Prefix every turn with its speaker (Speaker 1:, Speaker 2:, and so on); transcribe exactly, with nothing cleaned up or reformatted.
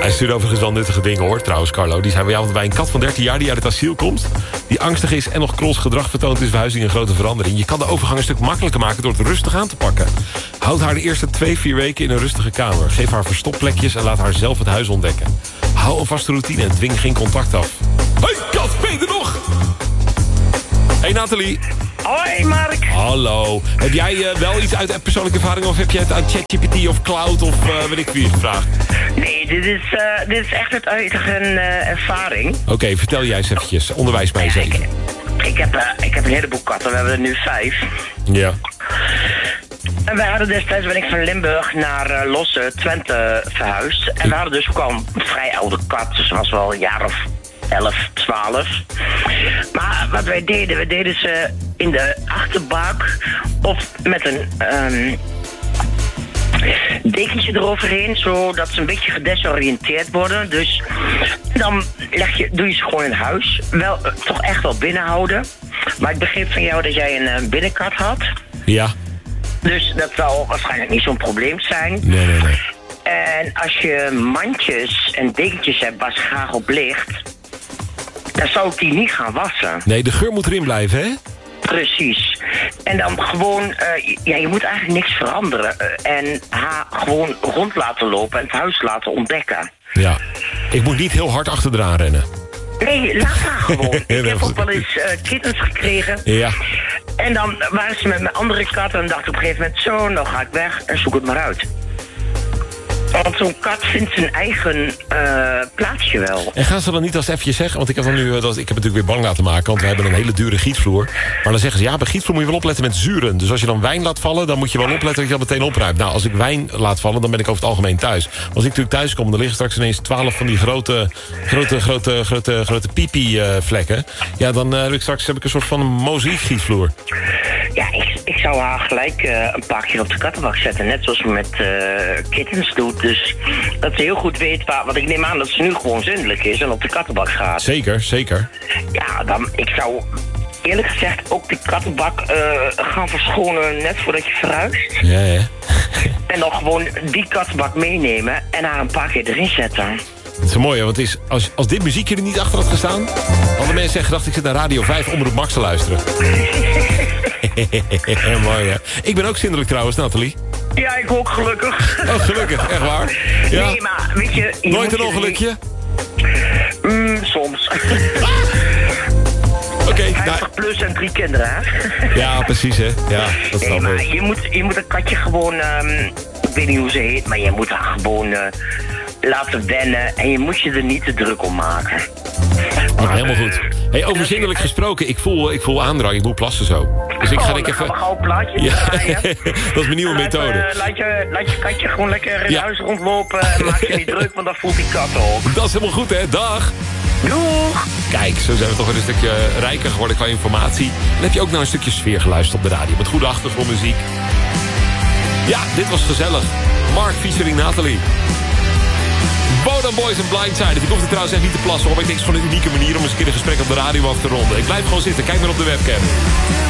Speaker 1: Hij stuurt overigens wel nuttige dingen, hoor, trouwens, Carlo. Die zijn bij jou, want bij een kat van dertien jaar die uit het asiel komt... die angstig is en nog krols gedrag vertoont... is verhuizing een grote verandering. Je kan de overgang een stuk makkelijker maken door het rustig aan te pakken. Houd haar de eerste twee, vier weken in een rustige kamer. Geef haar verstopplekjes en laat haar zelf het huis ontdekken. Hou een vaste routine en dwing geen contact af. Hoi, kat, ben je er nog? Hey, Nathalie.
Speaker 2: Hoi, Mark.
Speaker 1: Hallo. Heb jij uh, wel iets uit persoonlijke ervaring... of heb je het uit ChatGPT of Cloud of uh, weet ik wie je gevraagd?
Speaker 2: Nee, dit is, uh, dit is echt uit een uh, ervaring.
Speaker 1: Oké, okay, vertel jij eens eventjes. Onderwijs mij eens
Speaker 2: ja,
Speaker 1: even.
Speaker 2: Ik, ik, heb, uh, ik heb een heleboel katten. We hebben er nu vijf.
Speaker 1: Ja.
Speaker 2: En wij hadden destijds, ben ik van Limburg naar uh, Losse, Twente verhuisd. En we hadden dus ook al een vrij oude kat. Dus ze was wel een jaar of elf, twaalf. Maar wat wij deden, we deden ze in de achterbak of met een um, dekentje eroverheen, zodat ze een beetje gedesoriënteerd worden. Dus dan leg je, doe je ze gewoon in huis. Wel, uh, toch echt wel binnenhouden. Maar ik begreep van jou dat jij een uh, binnenkat had.
Speaker 1: Ja.
Speaker 2: Dus dat zal waarschijnlijk niet zo'n probleem zijn.
Speaker 1: Nee, nee, nee.
Speaker 2: En als je mandjes en dekentjes hebt waar ze graag op ligt, dan zou ik die niet gaan wassen.
Speaker 1: Nee, de geur moet erin blijven, hè?
Speaker 2: Precies. En dan gewoon, uh, ja, je moet eigenlijk niks veranderen. Uh, en haar gewoon rond laten lopen en het huis laten ontdekken.
Speaker 1: Ja. Ik moet niet heel hard achteraan rennen.
Speaker 2: Nee, laat haar gewoon. Ik heb ook wel eens uh, kittens gekregen.
Speaker 1: Ja.
Speaker 2: En dan waren ze met mijn andere katten en dacht ik op een gegeven moment, zo, nou ga ik weg en zoek het maar uit. Want zo'n kat vindt zijn eigen uh, plaatsje wel.
Speaker 1: En gaan ze dan niet als eventjes zeggen... want ik heb, dan nu, dat, ik heb het natuurlijk weer bang laten maken... want we hebben een hele dure gietvloer. Maar dan zeggen ze, ja, bij gietvloer moet je wel opletten met zuren. Dus als je dan wijn laat vallen, dan moet je wel opletten... dat je dat meteen opruimt. Nou, als ik wijn laat vallen, dan ben ik over het algemeen thuis. Maar als ik natuurlijk thuis kom, dan liggen straks ineens twaalf van die grote... grote, grote, grote, grote pipi-vlekken. Ja, dan uh, heb ik straks heb ik een soort van mozaïek gietvloer.
Speaker 2: Ja, ik, ik zou haar gelijk uh, een paar keer op de kattenbak zetten. Net zoals we met uh, kittens doet. Dus dat ze heel goed weet waar... Want ik neem aan dat ze nu gewoon zindelijk is en op de kattenbak gaat.
Speaker 1: Zeker, zeker.
Speaker 2: Ja, dan... Ik zou eerlijk gezegd ook de kattenbak uh, gaan verschonen net voordat je verhuist.
Speaker 1: Ja, ja.
Speaker 2: En dan gewoon die kattenbak meenemen en haar een paar keer erin zetten.
Speaker 1: Dat is mooi, hè? Want het is, als, als dit muziekje er niet achter had gestaan... hadden mensen echt gedacht, ik zit naar Radio vijf Omroep Max te luisteren. Mooi, hè? Ik ben ook zindelijk trouwens, Nathalie.
Speaker 2: Ja, ik ook gelukkig.
Speaker 1: Oh, gelukkig, echt waar? Ja.
Speaker 2: Nee, maar weet je... je
Speaker 1: Nooit een ongelukje?
Speaker 2: Mm, soms.
Speaker 1: Oké, okay,
Speaker 2: vijftig
Speaker 1: nou...
Speaker 2: plus en drie kinderen, hè?
Speaker 1: Ja, precies, hè? Ja, dat
Speaker 2: nee,
Speaker 1: snap
Speaker 2: maar
Speaker 1: ik.
Speaker 2: je moet, je moet een katje gewoon... Um, ik weet niet hoe ze heet, maar je moet haar gewoon... Uh, laten wennen en je moet je er niet te druk om maken.
Speaker 1: Nou, helemaal goed. Hey, over zindelijk gesproken, ik voel, ik voel aandrang, ik moet plassen zo. Dus ik ga
Speaker 2: oh,
Speaker 1: ik even...
Speaker 2: gaan we gauw een plaatje
Speaker 1: ja.
Speaker 2: draaien.
Speaker 1: Dat is mijn nieuwe
Speaker 2: laat,
Speaker 1: methode.
Speaker 2: Uh, laat, je, laat je katje gewoon lekker in ja. huis rondlopen en maak je niet druk, want dan voelt die kat ook.
Speaker 1: Dat is helemaal goed, hè? Dag!
Speaker 2: Doeg!
Speaker 1: Kijk, zo zijn we toch weer een stukje rijker geworden qua informatie. Dan heb je ook naar een stukje sfeer geluisterd op de radio. Met goede achtergrondmuziek. Ja, dit was gezellig. Mark featuring Nathalie. Bodem Boys en Blindside. Ik hoef er trouwens echt niet te plassen, hoor. Ik denk het is gewoon een unieke manier om eens een keer een gesprek op de radio af te ronden. Ik blijf gewoon zitten. Kijk maar op de webcam.